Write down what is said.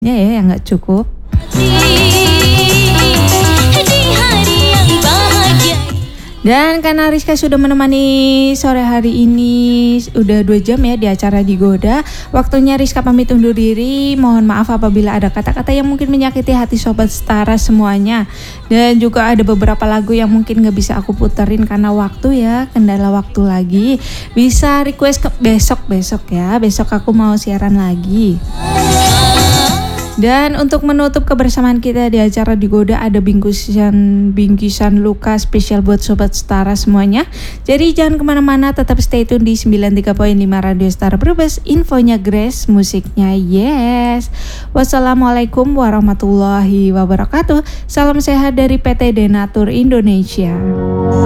Ya yang nggak cukup. Dan karena Rizka sudah menemani sore hari ini udah 2 jam ya di acara Digoda, waktunya Rizka pamit undur diri. Mohon maaf apabila ada kata-kata yang mungkin menyakiti hati Sobat Setara semuanya. Dan juga ada beberapa lagu yang mungkin gak bisa aku puterin karena waktu ya, kendala waktu lagi. Bisa request ke besok ya, besok aku mau siaran lagi. Dan untuk menutup kebersamaan kita di acara Digoda ada bingkisan luka spesial buat Sobat Setara semuanya. Jadi jangan kemana-mana, tetap stay tune di 93.5 Radio Setara Brebes. Infonya Grace, musiknya Yes. Wassalamualaikum warahmatullahi wabarakatuh. Salam sehat dari PT Denatur Indonesia.